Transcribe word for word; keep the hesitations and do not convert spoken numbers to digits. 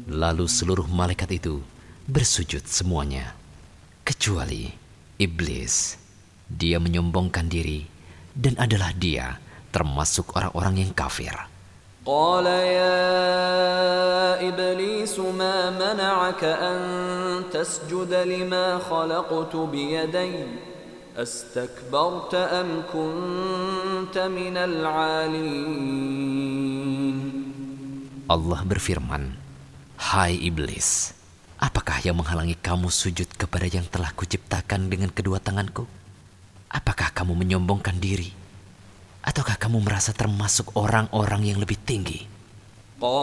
Lalu seluruh malaikat itu bersujud semuanya, kecuali iblis. Dia menyombongkan diri dan adalah dia termasuk orang-orang yang kafir. قال يا إبليس ما منعك أن تسجد لما خلقت بيدي أستكبرت أم كنت من العالين. Allah berfirman, "Hai iblis, apakah yang menghalangi kamu sujud kepada yang telah kuciptakan dengan kedua tanganku? Apakah kamu menyombongkan diri? Ataukah kamu merasa termasuk orang-orang yang lebih tinggi?"